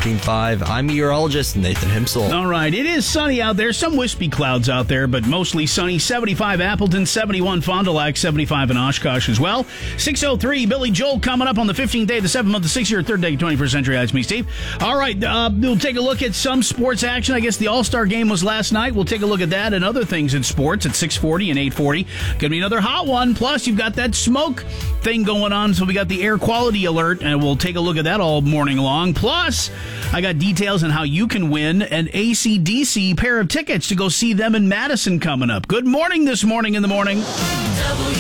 104.5. I'm meteorologist Nathan Himsel. All right, it is sunny out there. Some wispy clouds out there, but mostly sunny. 75 Appleton, 71 Fond du Lac, 75 in Oshkosh as well. 6:03, Billy Joel coming up on the 15th day of the 7th month of the 6th year, 3rd day of 21st century. It's me, Steve. All right, we'll take a look at some sports action. I guess the All-Star game was last night. We'll take a look at that and other things in sports at 6:40 and 8:40. Going to be another hot one. Plus, you've got that smoke thing going on, so we got the air quality alert, and we'll take a look at that all morning long. Plus, I got details on how you can win an AC/DC pair of tickets to go see them in Madison coming up. Good morning this morning in the morning.